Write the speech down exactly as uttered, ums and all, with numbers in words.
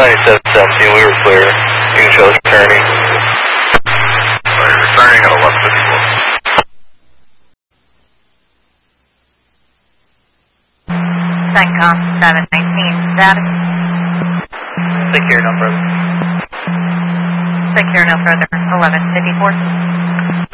ninety-seven seventeen, we were clear. You can show us returning. Sorry, returning at eleven fifty-four. CENTCOM seven nineteen, status. Secure, no further. Secure, no further, eleven fifty-four.